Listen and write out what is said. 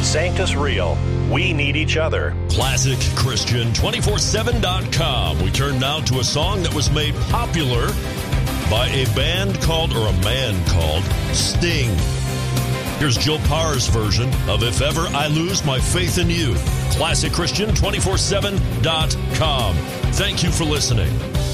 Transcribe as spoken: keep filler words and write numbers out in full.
Sanctus Real. We need each other. Classic Christian two forty-seven dot com. We turn now to a song that was made popular by a band called, or a man called, Sting. Here's Joe Parr's version of If Ever I Lose My Faith in You. Classic Christian two forty-seven dot com. Thank you for listening.